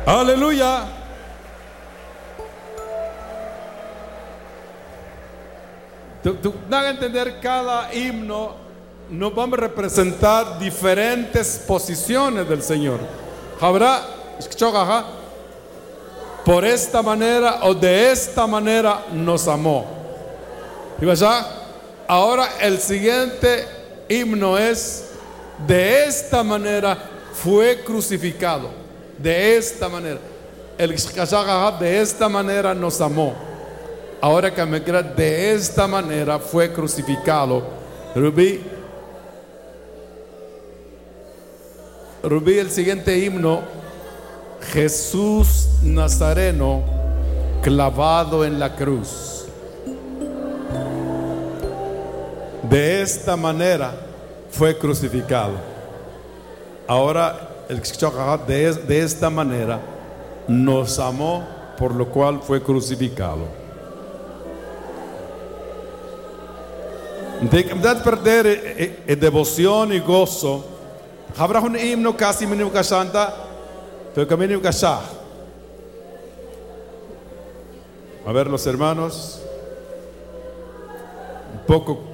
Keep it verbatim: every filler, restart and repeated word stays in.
Aleluya. Tú, tú dan a entender, cada himno nos vamos a representar diferentes posiciones del Señor. Habrá, por esta manera o de esta manera nos amó. ¿Y vaya? Ahora el siguiente himno es: de esta manera fue crucificado. De esta manera. El de esta manera nos amó. Ahora que me crea, de esta manera fue crucificado. Rubí, Rubí, el siguiente himno: Jesús Nazareno clavado en la cruz. De esta manera fue crucificado. Ahora el de, de esta manera nos amó, por lo cual fue crucificado. De verdad perder eh, eh, devoción y gozo. Habrá un himno casi mínimo que canta, pero que mínimo que ya. A ver, los hermanos, un poco